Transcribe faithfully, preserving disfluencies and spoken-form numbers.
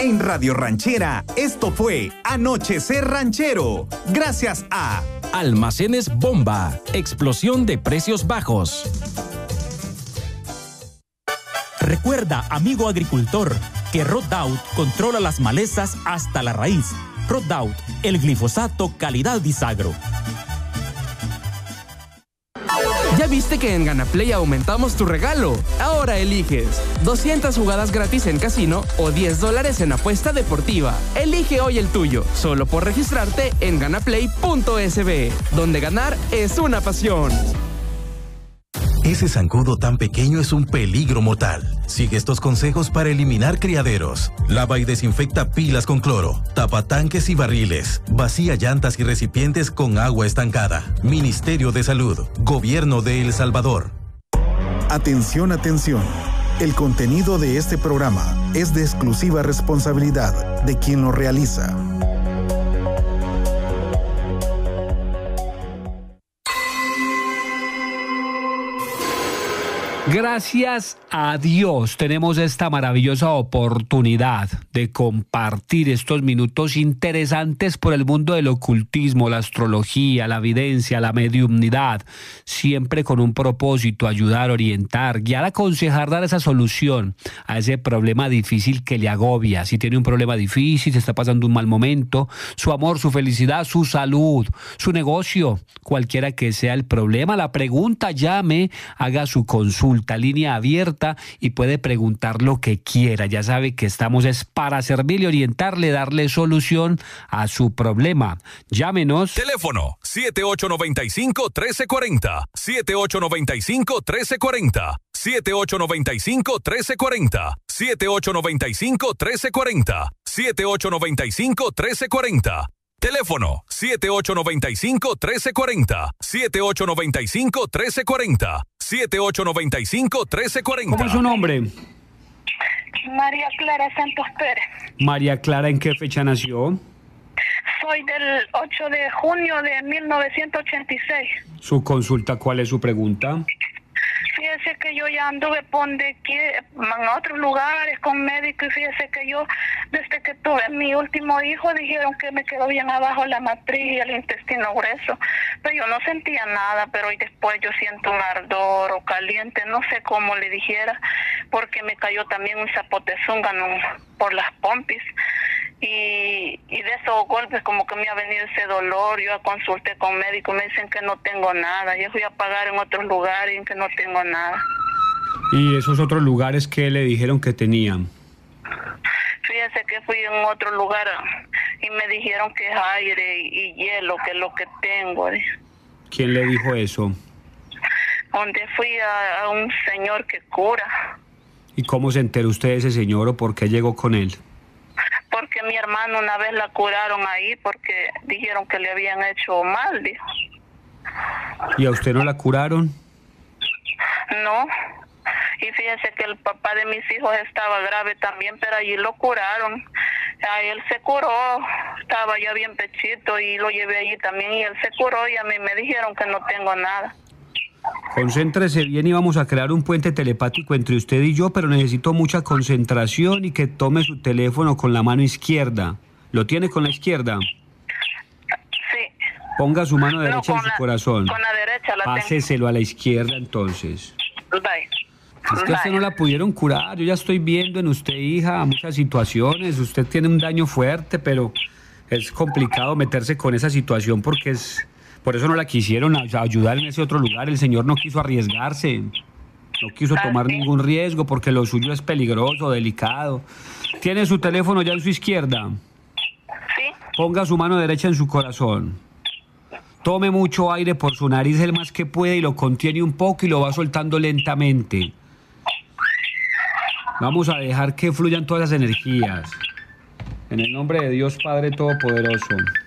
En Radio Ranchera, esto fue Anochecer Ranchero. Gracias a Almacenes Bomba, explosión de precios bajos. Recuerda, amigo agricultor, que Roundup controla las malezas hasta la raíz. Roundup, el glifosato calidad Disagro. ¿Ya viste que en Ganaplay aumentamos tu regalo? Ahora eliges doscientas jugadas gratis en casino o diez dólares en apuesta deportiva. Elige hoy el tuyo, solo por registrarte en ganaplay punto es be, donde ganar es una pasión. Ese zancudo tan pequeño es un peligro mortal. Sigue estos consejos para eliminar criaderos. Lava y desinfecta pilas con cloro. Tapa tanques y barriles. Vacía llantas y recipientes con agua estancada. Ministerio de Salud. Gobierno de El Salvador. Atención, atención. El contenido de este programa es de exclusiva responsabilidad de quien lo realiza. Gracias a Dios tenemos esta maravillosa oportunidad de compartir estos minutos interesantes por el mundo del ocultismo, la astrología, la evidencia, la mediumnidad, siempre con un propósito: ayudar, orientar, guiar, aconsejar, dar esa solución a ese problema difícil que le agobia. Si tiene un problema difícil, se está pasando un mal momento, su amor, su felicidad, su salud, su negocio, cualquiera que sea el problema, la pregunta, llame, haga su consulta. Línea abierta y puede preguntar lo que quiera. Ya sabe que estamos es para servirle, orientarle, darle solución a su problema. Llámenos. Teléfono siete ocho nueve cinco, uno tres cuatro cero, siete ocho nueve cinco, uno tres cuatro cero, siete ocho nueve cinco, uno tres cuatro cero, siete ocho nueve cinco, uno tres cuatro cero, siete ocho nueve cinco, uno tres cuatro cero. Teléfono siete ocho nueve cinco, uno tres cuatro cero, siete ocho nueve cinco, uno tres cuatro cero, siete ocho nueve cinco, uno tres cuatro cero. ¿Cómo es su nombre? María Clara Santos Pérez. María Clara, ¿en qué fecha nació? Soy del ocho de junio de mil novecientos ochenta y seis. ¿Su consulta, cuál es su pregunta? Fíjese que yo ya anduve por donde quiera, en otros lugares con médicos, y fíjese que yo, desde que tuve mi último hijo, dijeron que me quedó bien abajo la matriz y el intestino grueso, pero yo no sentía nada, pero hoy después yo siento un ardor o caliente, no sé cómo le dijera, porque me cayó también un zapote zúngano por las pompis. Y, y de esos golpes como que me ha venido ese dolor. Yo consulté con médico, me dicen que no tengo nada. Yo fui a pagar en otros lugares y que no tengo nada. ¿Y esos otros lugares qué le dijeron que tenían? Fíjese que fui en otro lugar y me dijeron que es aire y, y hielo, que es lo que tengo. ¿Quién le dijo eso? Donde fui a, a un señor que cura. ¿Y cómo se enteró usted de ese señor o por qué llegó con él? Porque mi hermano una vez la curaron ahí porque dijeron que le habían hecho mal, dijo. ¿Y a usted no la curaron? No. Y fíjese que el papá de mis hijos estaba grave también, pero allí lo curaron. Ahí él se curó, estaba ya bien pechito y lo llevé allí también y él se curó y a mí me dijeron que no tengo nada. Concéntrese bien y vamos a crear un puente telepático entre usted y yo, pero necesito mucha concentración y que tome su teléfono con la mano izquierda. ¿Lo tiene con la izquierda? Sí. Ponga su mano derecha no, en su la, corazón. Con la derecha la Páseselo tengo. a la izquierda entonces. Bye. Es que a usted no la pudieron curar. Yo ya estoy viendo en usted, hija, muchas situaciones. Usted tiene un daño fuerte, pero es complicado meterse con esa situación porque es... Por eso no la quisieron ayudar en ese otro lugar. El señor no quiso arriesgarse, no quiso tomar ningún riesgo porque lo suyo es peligroso, delicado. ¿Tiene su teléfono ya en su izquierda? Sí. Ponga su mano derecha en su corazón. Tome mucho aire por su nariz el más que puede y lo contiene un poco y lo va soltando lentamente. Vamos a dejar que fluyan todas las energías. En el nombre de Dios Padre Todopoderoso.